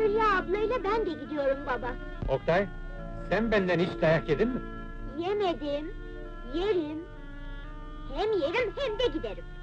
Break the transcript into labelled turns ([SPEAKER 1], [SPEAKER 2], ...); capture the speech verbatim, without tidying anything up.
[SPEAKER 1] Hülya ablayla ben de gidiyorum baba.
[SPEAKER 2] Oktay, sen benden hiç dayak yedin mi?
[SPEAKER 1] Yemedim, yerim. Hem yerim hem de giderim.